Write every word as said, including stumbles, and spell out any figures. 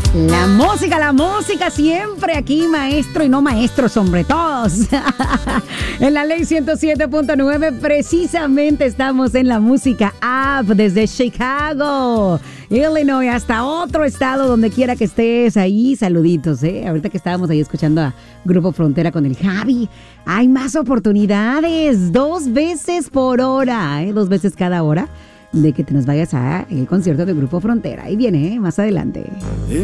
La música, la música siempre aquí, maestro y no maestros, sobre todos. En la Ley ciento siete punto nueve, precisamente estamos en la música app desde Chicago, Illinois, hasta otro estado, donde quiera que estés ahí. Saluditos, ¿eh? Ahorita que estábamos ahí escuchando a Grupo Frontera con el Javi, hay más oportunidades, dos veces por hora, ¿eh? Dos veces cada hora, de que te nos vayas a el concierto del Grupo Frontera. Ahí viene, ¿eh? Más adelante.